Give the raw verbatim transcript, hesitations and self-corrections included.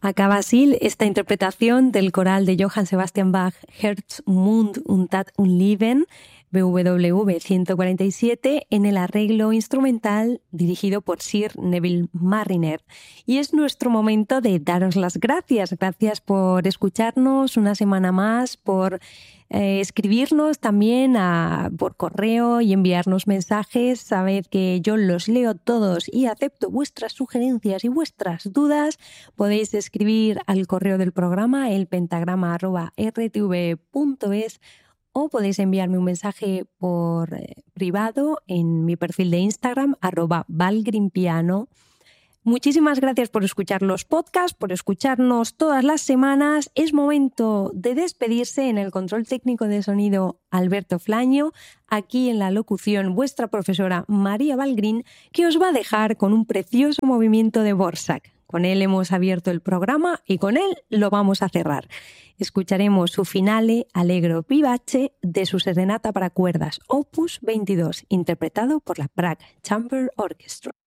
Acaba así esta interpretación del coral de Johann Sebastian Bach, Herzmund und das Unleben, B W V ciento cuarenta y siete, en el arreglo instrumental dirigido por Sir Neville Marriner. Y es nuestro momento de daros las gracias. Gracias por escucharnos una semana más, por eh, escribirnos también a, por correo y enviarnos mensajes. Sabed que yo los leo todos y acepto vuestras sugerencias y vuestras dudas. Podéis escribir al correo del programa, el pentagrama arroba r t v punto es, o podéis enviarme un mensaje por eh, privado en mi perfil de Instagram, arroba valgrimpiano. Muchísimas gracias por escuchar los podcasts, por escucharnos todas las semanas. Es momento de despedirse. En el control técnico de sonido, Alberto Flaño. Aquí en la locución, vuestra profesora María Valgrín, que os va a dejar con un precioso movimiento de Dvořák. Con él hemos abierto el programa y con él lo vamos a cerrar. Escucharemos su finale Allegro vivace de su serenata para cuerdas, opus veintidós, interpretado por la Prague Chamber Orchestra.